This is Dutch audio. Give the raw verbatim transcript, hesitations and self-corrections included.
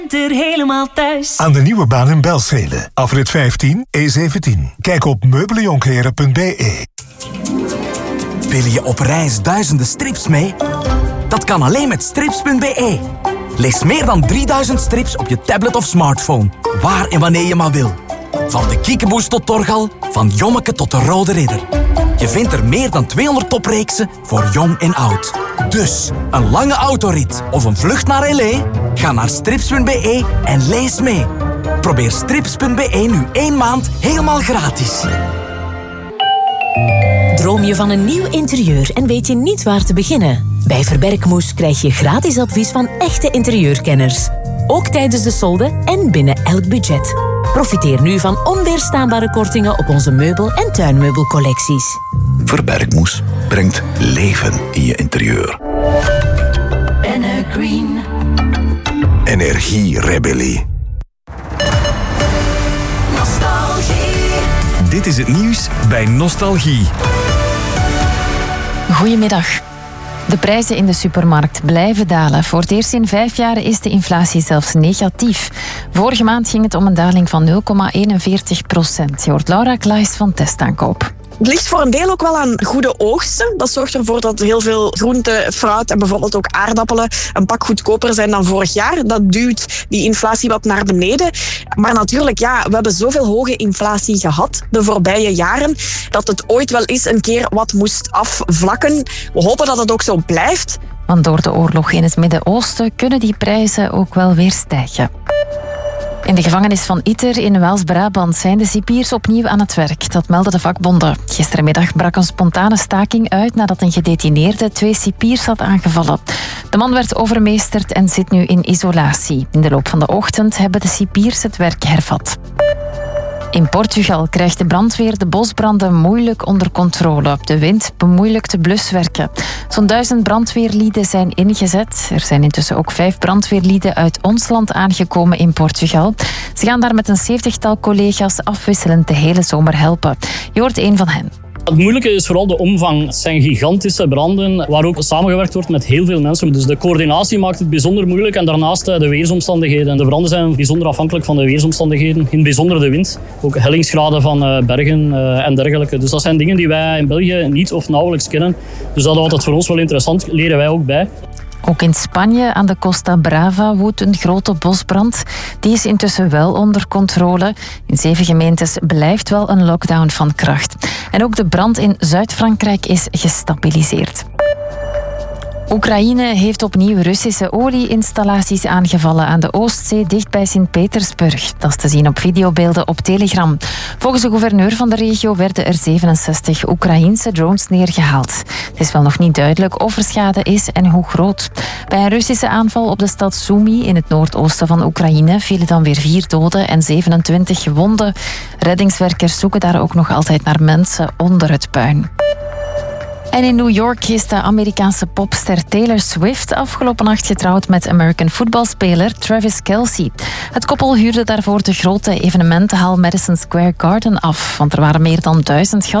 Er helemaal thuis. Aan de nieuwe baan in Belschelen. Afrit vijftien, E zeventien. Kijk op meubeljonkeren punt b e. Wil je op reis duizenden strips mee? Dat kan alleen met strips punt b e. Lees meer dan drieduizend strips op je tablet of smartphone. Waar en wanneer je maar wil. Van de Kiekeboes tot Torgal, van Jommeke tot de Rode Ridder. Je vindt er meer dan tweehonderd topreeksen voor jong en oud. Dus, een lange autorit of een vlucht naar L A? Ga naar strips punt b e en lees mee. Probeer strips punt b e nu één maand helemaal gratis. Droom je van een nieuw interieur en weet je niet waar te beginnen? Bij Verbergmoes krijg je gratis advies van echte interieurkenners. Ook tijdens de solde en binnen elk budget. Profiteer nu van onweerstaanbare kortingen op onze meubel- en tuinmeubelcollecties. Verbergmoes brengt leven in je interieur. Green. Energierebellie. Nostalgie. Dit is het nieuws bij Nostalgie. Goedemiddag. De prijzen in de supermarkt blijven dalen. Voor het eerst in vijf jaar is de inflatie zelfs negatief. Vorige maand ging het om een daling van nul komma eenenveertig procent. Je hoort Laura Klaes van Testaankoop. Het ligt voor een deel ook wel aan goede oogsten. Dat zorgt ervoor dat heel veel groente, fruit en bijvoorbeeld ook aardappelen een pak goedkoper zijn dan vorig jaar. Dat duwt die inflatie wat naar beneden. Maar natuurlijk, ja, we hebben zoveel hoge inflatie gehad de voorbije jaren dat het ooit wel eens een keer wat moest afvlakken. We hopen dat het ook zo blijft. Want door de oorlog in het Midden-Oosten kunnen die prijzen ook wel weer stijgen. In de gevangenis van Iter in Waals-Brabant zijn de cipiers opnieuw aan het werk. Dat melden de vakbonden. Gistermiddag brak een spontane staking uit nadat een gedetineerde twee cipiers had aangevallen. De man werd overmeesterd en zit nu in isolatie. In de loop van de ochtend hebben de cipiers het werk hervat. In Portugal krijgt de brandweer de bosbranden moeilijk onder controle. De wind bemoeilijkt de bluswerken. Zo'n duizend brandweerlieden zijn ingezet. Er zijn intussen ook vijf brandweerlieden uit ons land aangekomen in Portugal. Ze gaan daar met een zeventigtal collega's afwisselend de hele zomer helpen. Je hoort een van hen. Het moeilijke is vooral de omvang. Het zijn gigantische branden waar ook samengewerkt wordt met heel veel mensen. Dus de coördinatie maakt het bijzonder moeilijk en daarnaast de weersomstandigheden. De branden zijn bijzonder afhankelijk van de weersomstandigheden. In het bijzonder de wind. Ook hellingsgraden van bergen en dergelijke. Dus dat zijn dingen die wij in België niet of nauwelijks kennen. Dus dat is altijd voor ons wel interessant. Leren wij ook bij. Ook in Spanje, aan de Costa Brava, woedt een grote bosbrand. Die is intussen wel onder controle. In zeven gemeentes blijft wel een lockdown van kracht. En ook de brand in Zuid-Frankrijk is gestabiliseerd. Oekraïne heeft opnieuw Russische olieinstallaties aangevallen aan de Oostzee dicht bij Sint-Petersburg. Dat is te zien op videobeelden op Telegram. Volgens de gouverneur van de regio werden er zevenenzestig Oekraïense drones neergehaald. Het is wel nog niet duidelijk of er schade is en hoe groot. Bij een Russische aanval op de stad Sumy in het noordoosten van Oekraïne vielen dan weer vier doden en zevenentwintig gewonden. Reddingswerkers zoeken daar ook nog altijd naar mensen onder het puin. En in New York is de Amerikaanse popster Taylor Swift afgelopen nacht getrouwd met American voetbalspeler Travis Kelce. Het koppel huurde daarvoor de grote evenementenhal Madison Square Garden af, want er waren meer dan duizend gasten.